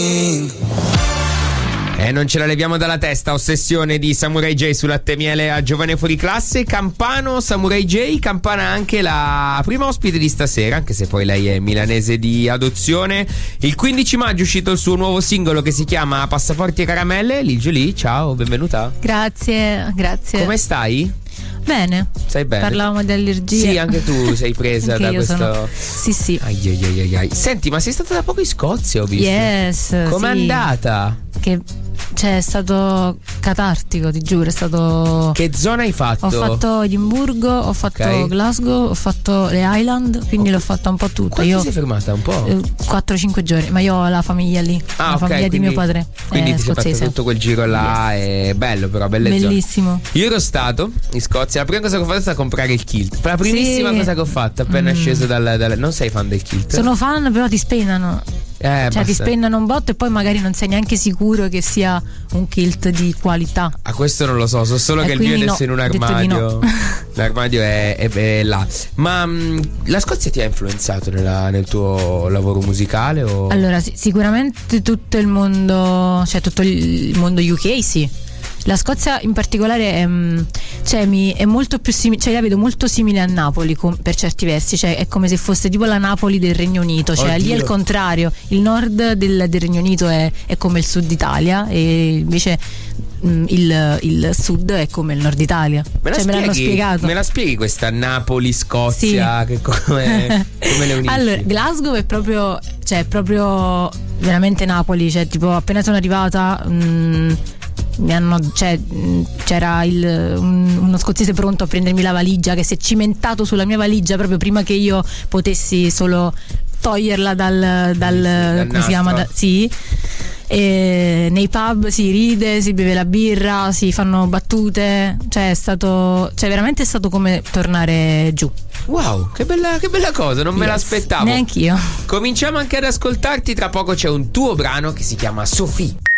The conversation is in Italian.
E non ce la leviamo dalla testa, ossessione di Samurai J su Latte Miele a Giovane Fuori Classe. Campano, Samurai J, Campana anche la prima ospite di stasera, anche se poi lei è milanese di adozione. Il 15 maggio è uscito il suo nuovo singolo che si chiama Passaporti e Caramelle. Lil Jolie, ciao, benvenuta. Grazie. Come stai? Bene. Stai bene? Parlavamo di allergie. Sì, anche tu sei presa da questo. Sì. Ai. Senti, ma sei stata da poco in Scozia, ho visto. Yes. Com'è andata? È stato catartico, ti giuro, è stato. Che zona hai fatto? Ho fatto Edimburgo, ho fatto Glasgow, ho fatto le Highland, quindi l'ho fatta un po' tutta. Quanto sei fermata? Un po'? 4-5 giorni, ma io ho la famiglia lì, la famiglia di mio padre. Quindi ti sei scozzese. fatto tutto quel giro là, è bello però, bellissimo. Zone. Io ero stato in Scozia, la prima cosa che ho fatto è stata comprare il kilt. La primissima cosa che ho fatto appena sceso dal. Non sei fan del kilt? Sono fan, però ti spennano. Ti spennano un botto e poi magari non sei neanche sicuro che sia un kilt di qualità. Questo non lo so solo che il mio adesso è in un armadio. L'armadio è là. Ma la Scozia ti ha influenzato nel tuo lavoro musicale? O? Allora, sicuramente tutto il mondo, tutto il mondo UK, sì. La Scozia in particolare è molto più simile, la vedo molto simile a Napoli per certi versi, è come se fosse tipo la Napoli del Regno Unito, lì è il contrario, il nord del Regno Unito è come il sud Italia e invece il sud è come il nord Italia. Me l'hanno spiegato. Me la spieghi questa Napoli-Scozia? Sì. Come le unisci? Allora, Glasgow è proprio veramente Napoli, tipo appena sono arrivata c'era uno scozzese pronto a prendermi la valigia, che si è cimentato sulla mia valigia proprio prima che io potessi solo toglierla dal come si chiama? Sì. E nei pub si ride, si beve la birra, si fanno battute, veramente è stato come tornare giù. Wow, che bella cosa, non me l'aspettavo. Neanch'io. Cominciamo anche ad ascoltarti, tra poco c'è un tuo brano che si chiama Sophie.